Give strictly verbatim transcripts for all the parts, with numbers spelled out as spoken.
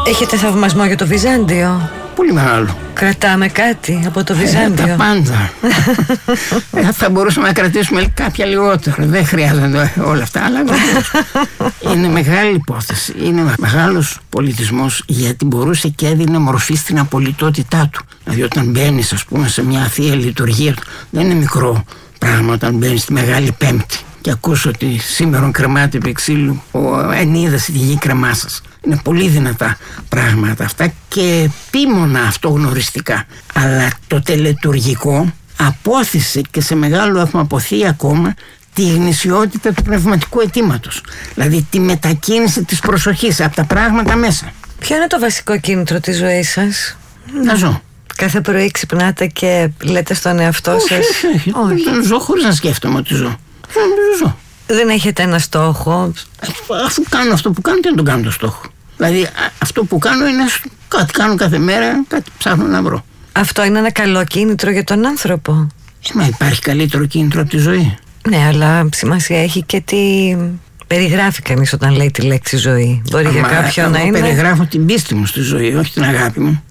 Έχετε θαυμασμό για το Βυζάντιο? Πολύ μεγάλο. Κρατάμε κάτι από το Βυζάντιο? Ε, τα πάντα. ε, θα μπορούσαμε να κρατήσουμε κάποια λιγότερο. Δεν χρειάζονται όλα αυτά, αλλά είναι μεγάλη υπόθεση. Είναι μεγάλος πολιτισμός, γιατί μπορούσε και έδινε μορφή στην απολυτότητά του. Δηλαδή όταν μπαίνεις, ας πούμε, σε μια θεία λειτουργία, δεν είναι μικρό πράγμα όταν μπαίνεις στη Μεγάλη Πέμπτη και ακούς ότι σήμερον κρεμάται επί ξύλου ο Ενίδας τη γη κρεμά σας. Είναι πολύ δυνατά πράγματα αυτά και επίμονα αυτογνωριστικά. Αλλά το τελετουργικό απόθυσε και σε μεγάλο βαθμό αποθεί ακόμα τη γνησιότητα του πνευματικού αιτήματος. Δηλαδή τη μετακίνηση της προσοχής από τα πράγματα μέσα. Ποιο είναι το βασικό κίνητρο της ζωής σας? Να ζω. Κάθε πρωί ξυπνάτε και λέτε στον εαυτό σας? Όχι, όχι, όχι. όχι. Ζω χωρίς να σκέφτομαι ότι ζω. Ζω. Δεν έχετε ένα στόχο? Αφού κάνω αυτό που κάνω, δεν τον κάνω το στόχο. Δηλαδή αυτό που κάνω είναι κάτι κάνω κάθε μέρα, κάτι ψάχνω να βρω. Αυτό είναι ένα καλό κίνητρο για τον άνθρωπο? Μα υπάρχει καλύτερο κίνητρο από τη ζωή? Ναι, αλλά σημασία έχει και τι περιγράφει κανείς όταν λέει τη λέξη ζωή. Μπορεί Αμα, για κάποιον να είναι... Εγώ περιγράφω την πίστη μου στη ζωή, όχι την αγάπη μου.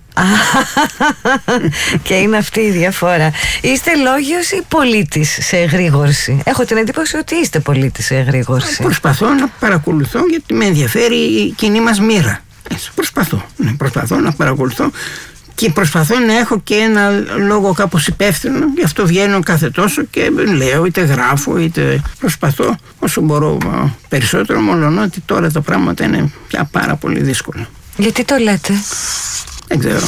Και είναι αυτή η διαφορά. Είστε λόγιος ή πολίτης σε εγρήγορση? Έχω την εντύπωση ότι είστε πολίτης σε εγρήγορση. Προσπαθώ να παρακολουθώ, γιατί με ενδιαφέρει η κοινή μας μοίρα. Έτσι, προσπαθώ, ναι, προσπαθώ να παρακολουθώ και προσπαθώ να έχω και ένα λόγο κάπως υπεύθυνο. Γι' αυτό βγαίνω κάθε τόσο και λέω, είτε γράφω, είτε προσπαθώ όσο μπορώ περισσότερο. Μόνο ότι τώρα τα πράγματα είναι πια πάρα πολύ δύσκολα. Γιατί το λέτε? Δεν ξέρω.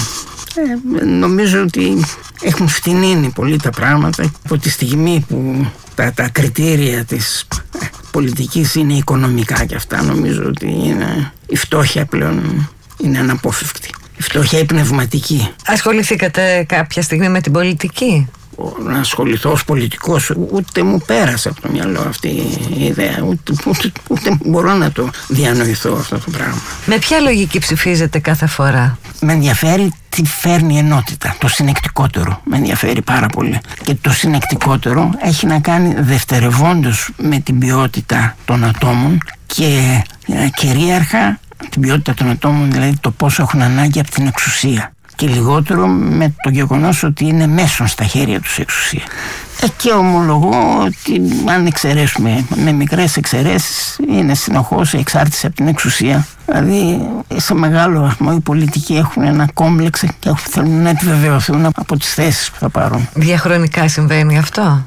Ε, νομίζω ότι έχουν φτηνίνει πολύ τα πράγματα από τη στιγμή που τα, τα κριτήρια της πολιτικής είναι οικονομικά και αυτά. Νομίζω ότι είναι, η φτώχεια πλέον είναι αναπόφευκτη. Η φτώχεια η πνευματική. Ασχοληθήκατε κάποια στιγμή με την πολιτική? Να ασχοληθώ ως πολιτικός, ούτε μου πέρασε από το μυαλό αυτή η ιδέα, ούτε, ούτε, ούτε μπορώ να το διανοηθώ αυτό το πράγμα. Με ποια λογική ψηφίζετε κάθε φορά? Με ενδιαφέρει τι φέρνει ενότητα, το συνεκτικότερο με ενδιαφέρει πάρα πολύ. Και το συνεκτικότερο έχει να κάνει δευτερευόντως με την ποιότητα των ατόμων και κυρίαρχα την ποιότητα των ατόμων, δηλαδή το πόσο έχουν ανάγκη από την εξουσία, και λιγότερο με το γεγονός ότι είναι μέσον στα χέρια τους εξουσία. Ε, και ομολογώ ότι αν εξαιρέσουμε με μικρές εξαιρέσεις, είναι συνεχώς η εξάρτηση από την εξουσία. Δηλαδή σε μεγάλο βαθμό οι πολιτικοί έχουν ένα κόμπλεξ και θέλουν να επιβεβαιωθούν από τις θέσεις που θα πάρουν. Διαχρονικά συμβαίνει αυτό?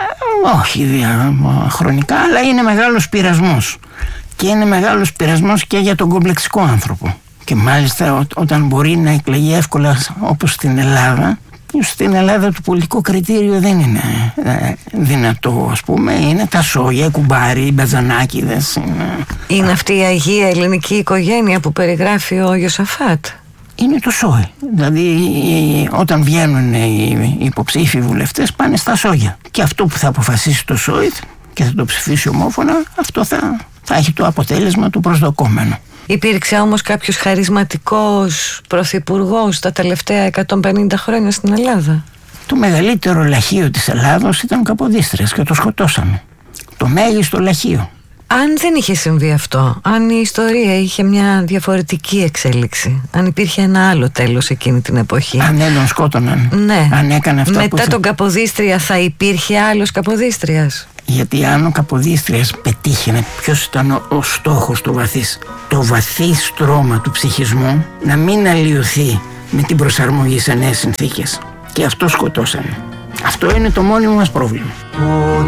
Ε, όχι διαχρονικά, αλλά είναι μεγάλος πειρασμός. Και είναι μεγάλος πειρασμός και για τον κομπλεξικό άνθρωπο. Και μάλιστα ό, όταν μπορεί να εκλεγεί εύκολα όπως στην Ελλάδα, που στην Ελλάδα το πολιτικό κριτήριο δεν είναι ε, δυνατό, ας πούμε, είναι τα σόγια, οι κουμπάροι, οι μπαζανάκηδες. Είναι, είναι αυτή η αγία ελληνική οικογένεια που περιγράφει ο Ιωσαφάτ? Είναι το σόι. Δηλαδή όταν βγαίνουν οι υποψήφοι βουλευτές πάνε στα σόγια. Και αυτό που θα αποφασίσει το σόι και θα το ψηφίσει ομόφωνα, αυτό θα, θα έχει το αποτέλεσμα του προσδοκόμενου. Υπήρξε όμως κάποιος χαρισματικός πρωθυπουργός τα τελευταία εκατόν πενήντα χρόνια στην Ελλάδα? Το μεγαλύτερο λαχείο της Ελλάδος ήταν ο Καποδίστριας και το σκοτώσαμε. Το μέγιστο λαχείο. Αν δεν είχε συμβεί αυτό, αν η ιστορία είχε μια διαφορετική εξέλιξη, αν υπήρχε ένα άλλο τέλος εκείνη την εποχή, αν δεν τον σκότωναν, ναι, αν έκανε αυτά μετά που... τον Καποδίστρια θα υπήρχε άλλος Καποδίστριας? Γιατί αν ο Καποδίστριας πετύχαινε, ποιος ήταν ο, ο στόχος του βαθύς? Το βαθύ στρώμα του ψυχισμού να μην αλλοιωθεί με την προσαρμογή σε νέες συνθήκες. Και αυτό σκοτώσανε. Αυτό είναι το μόνιμο μας πρόβλημα.